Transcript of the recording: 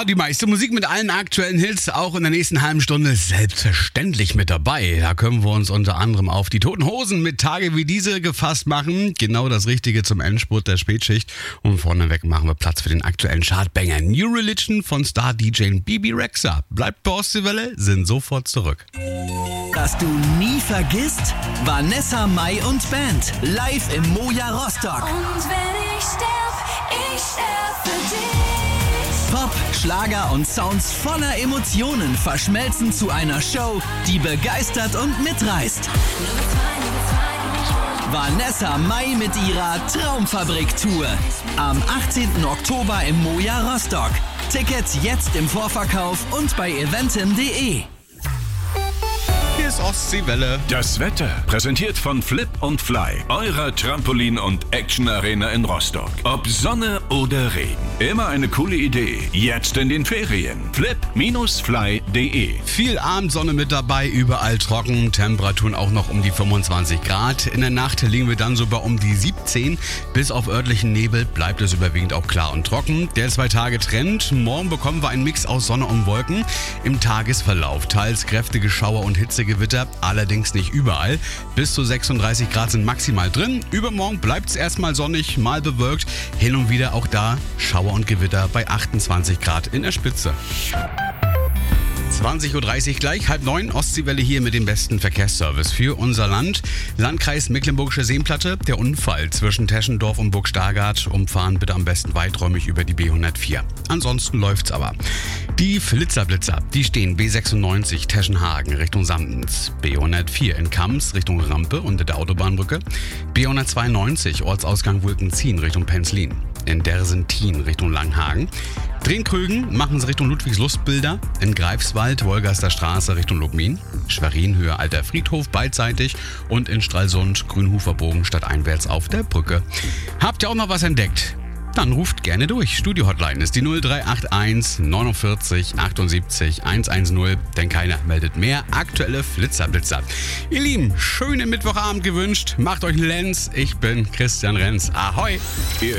Ja, die meiste Musik mit allen aktuellen Hits auch in der nächsten halben Stunde selbstverständlich mit dabei. Da können wir uns unter anderem auf die Toten Hosen mit Tage wie diese gefasst machen. Genau das Richtige zum Endspurt der Spätschicht. Und vorneweg machen wir Platz für den aktuellen Chartbanger New Religion von Star-DJ Bibi Rexha. Bleibt bei Ostseewelle, sind sofort zurück. Was du nie vergisst? Vanessa Mai und Band live im Moja Rostock. Und wenn ich sterb für dich. Pop, Schlager und Sounds voller Emotionen verschmelzen zu einer Show, die begeistert und mitreißt. Vanessa Mai mit ihrer Traumfabrik-Tour. Am 18. Oktober im Moja Rostock. Tickets jetzt im Vorverkauf und bei eventim.de. Hier ist Ostseewelle. Das Wetter präsentiert von Flip und Fly, eurer Trampolin- und Action-Arena in Rostock. Ob Sonne oder Regen, immer eine coole Idee. Jetzt in den Ferien. flip-fly.de. Viel Abendsonne mit dabei, überall trocken, Temperaturen auch noch um die 25 Grad. In der Nacht liegen wir dann so bei um die 17. Bis auf örtlichen Nebel bleibt es überwiegend auch klar und trocken. Der 2-Tage-Trend. Morgen bekommen wir einen Mix aus Sonne und Wolken. Im Tagesverlauf teils kräftige Schauer und Hitzegewitter, allerdings nicht überall. Bis zu 36 Grad sind maximal drin. Übermorgen bleibt es erstmal sonnig, mal bewölkt. Hin und wieder auch da Schauer und Gewitter bei 28 Grad in der Spitze. 20.30 Uhr gleich, 8:30, Ostseewelle hier mit dem besten Verkehrsservice für unser Land. Landkreis Mecklenburgische Seenplatte, der Unfall zwischen Teschendorf und Burg Stargard. Umfahren bitte am besten weiträumig über die B104. Ansonsten läuft's aber. Die Flitzerblitzer, die stehen B96 Teschenhagen Richtung Samtens, B104 in Kams Richtung Rampe unter der Autobahnbrücke, B192 Ortsausgang Wulkenzien Richtung Penzlin, in Dersentin Richtung Langhagen. Drehkrügen machen sie Richtung Ludwigslustbilder, in Greifswald Wolgaster Straße Richtung Lubmin, Schwerin Höhe Alter Friedhof beidseitig und in Stralsund Grünhoferbogen stadteinwärts auf der Brücke. Habt ihr auch noch was entdeckt? Dann ruft gerne durch. Studio-Hotline ist die 0381 49 78 110, denn keiner meldet mehr aktuelle Flitzerblitzer. Ihr Lieben, schönen Mittwochabend gewünscht. Macht euch einen Lenz. Ich bin Christian Renz. Ahoi!